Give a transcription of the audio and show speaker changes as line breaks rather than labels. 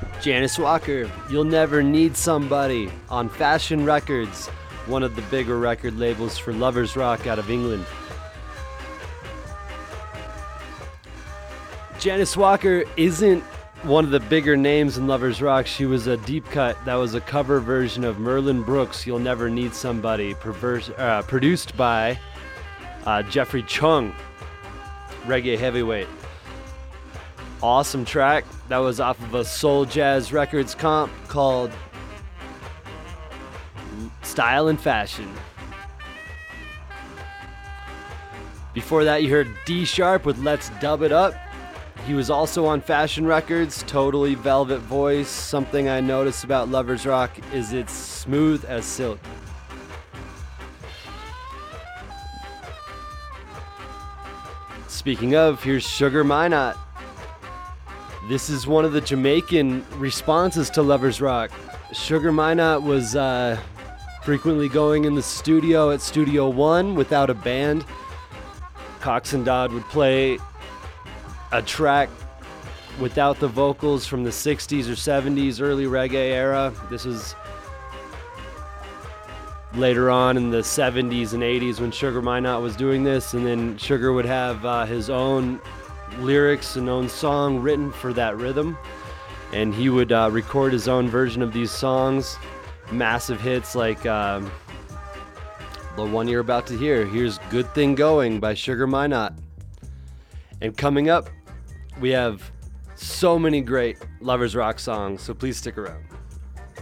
Janice Walker, You'll Never Need Somebody on Fashion Records, one of the bigger record labels for lovers rock out of England. Janice Walker isn't one of the bigger names in lovers rock. She was a deep cut. That was a cover version of Merlin Brooks' You'll Never Need Somebody, produced by Jeffrey Chung, reggae heavyweight. Awesome track. That was off of a Soul Jazz Records comp called Style and Fashion. Before that, you heard D Sharp with Let's Dub It Up. He was also on Fashion Records, totally velvet voice. Something I notice about lovers rock is it's smooth as silk. Speaking of, here's Sugar Minott. This is one of the Jamaican responses to lovers rock. Sugar Minott was frequently going in the studio at Studio One without a band. Cox and Dodd would play a track without the vocals from the 60s or 70s, early reggae era. This was later on in the 70s and 80s when Sugar Minott was doing this, and then Sugar would have his own lyrics and own song written for that rhythm, and he would record his own version of these songs. Massive hits like the one you're about to hear. Here's Good Thing Going by Sugar Minott. And coming up, we have so many great lovers rock songs, so please stick around.